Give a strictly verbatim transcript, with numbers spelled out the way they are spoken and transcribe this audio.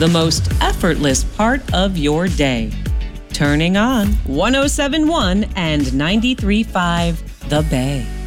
the most effortless part of your day. Turning on one oh seven point one and ninety-three point five The Bay.